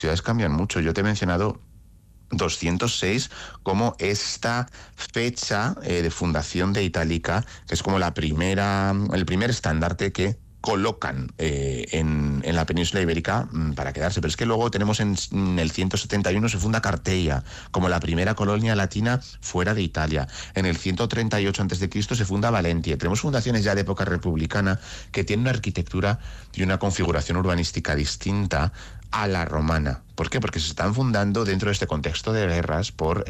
ciudades cambian mucho. Yo te he mencionado 206 como esta fecha de fundación de Itálica, que es como el primer estandarte que colocan en la península ibérica para quedarse. Pero es que luego tenemos en el 171 se funda Carteia, como la primera colonia latina fuera de Italia. En el 138 a.C. se funda Valentia. Tenemos fundaciones ya de época republicana que tienen una arquitectura y una configuración urbanística distinta a la romana. ¿Por qué? Porque se están fundando dentro de este contexto de guerras por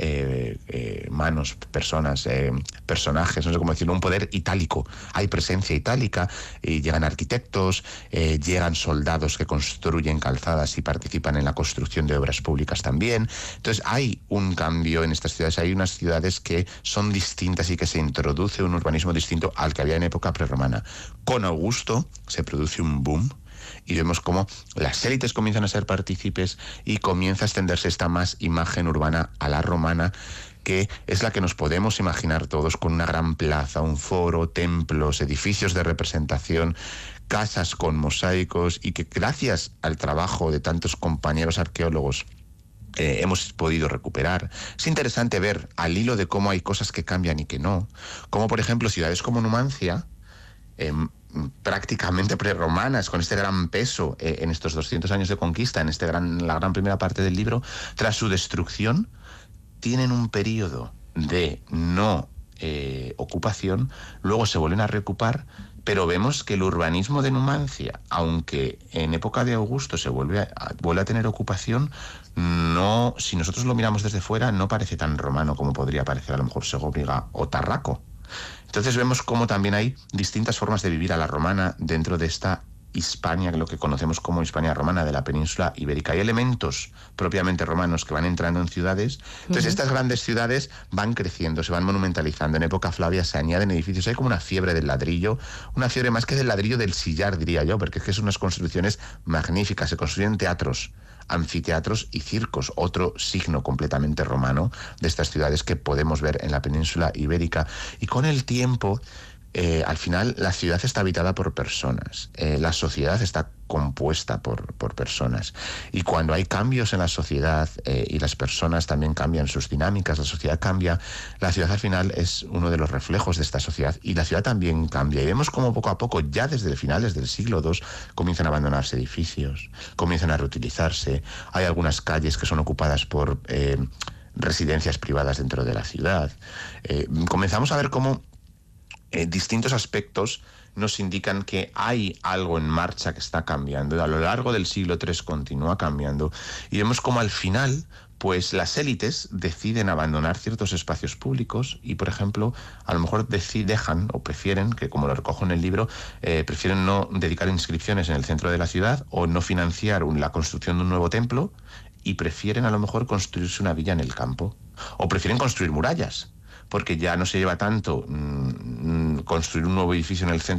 manos, personas, personajes, no sé cómo decirlo, un poder itálico. Hay presencia itálica, llegan arquitectos, llegan soldados que construyen calzadas y participan en la construcción de obras públicas también. Entonces hay un cambio en estas ciudades, hay unas ciudades que son distintas y que se introduce un urbanismo distinto al que había en época prerromana. Con Augusto se produce un boom y vemos cómo las élites comienzan a ser partícipes y comienza a extenderse esta más imagen urbana a la romana, que es la que nos podemos imaginar todos, con una gran plaza, un foro, templos, edificios de representación, casas con mosaicos, y que gracias al trabajo de tantos compañeros arqueólogos hemos podido recuperar. Es interesante ver al hilo de cómo hay cosas que cambian y que no, como por ejemplo ciudades como Numancia, prácticamente prerromanas, con este gran peso en estos 200 años de conquista, en la gran primera parte del libro, tras su destrucción, tienen un periodo de no ocupación, luego se vuelven a reocupar, pero vemos que el urbanismo de Numancia, aunque en época de Augusto se vuelve a tener ocupación, no, si nosotros lo miramos desde fuera, no parece tan romano como podría parecer a lo mejor Segovia o Tarraco. Entonces vemos cómo también hay distintas formas de vivir a la romana dentro de esta Hispania, lo que conocemos como Hispania romana de la península ibérica. Hay elementos propiamente romanos que van entrando en ciudades. Entonces estas grandes ciudades van creciendo, se van monumentalizando. En época Flavia se añaden edificios. Hay como una fiebre del ladrillo, una fiebre más que del ladrillo del sillar, diría yo, porque es que son unas construcciones magníficas. Se construyen teatros, anfiteatros y circos, otro signo completamente romano de estas ciudades que podemos ver en la península ibérica. Y con el tiempo, al final, la ciudad está habitada por personas, la sociedad está compuesta por personas. Y cuando hay cambios en la sociedad y las personas también cambian sus dinámicas, la sociedad cambia, la ciudad al final es uno de los reflejos de esta sociedad y la ciudad también cambia. Y vemos cómo poco a poco, ya desde finales del siglo II, comienzan a abandonarse edificios, comienzan a reutilizarse. Hay algunas calles que son ocupadas por residencias privadas dentro de la ciudad. Comenzamos a ver cómo distintos aspectos nos indican que hay algo en marcha que está cambiando. Y a lo largo del siglo III continúa cambiando. Y vemos como al final, pues las élites deciden abandonar ciertos espacios públicos y, por ejemplo, a lo mejor dejan o prefieren, que como lo recojo en el libro, prefieren no dedicar inscripciones en el centro de la ciudad o no financiar la construcción de un nuevo templo, y prefieren a lo mejor construirse una villa en el campo. O prefieren construir murallas, porque ya no se lleva tanto construir un nuevo edificio en el centro